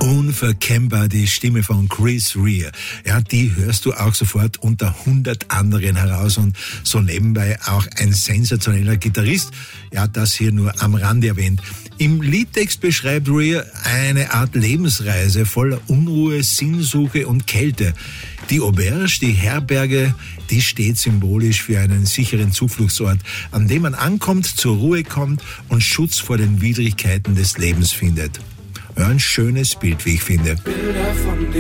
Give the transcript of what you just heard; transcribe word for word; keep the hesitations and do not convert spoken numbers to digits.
Unverkennbar die Stimme von Chris Rea. Ja, die hörst du auch sofort unter hundert anderen heraus und so nebenbei auch ein sensationeller Gitarrist. Ja, das hier nur am Rande erwähnt. Im Liedtext beschreibt Rea eine Art Lebensreise voller Unruhe, Sinnsuche und Kälte. Die Auberge, die Herberge, die steht symbolisch für einen sicheren Zufluchtsort, an dem man ankommt, zur Ruhe kommt und Schutz vor den Widrigkeiten des Lebens findet. Ja, ein schönes Bild, wie ich finde.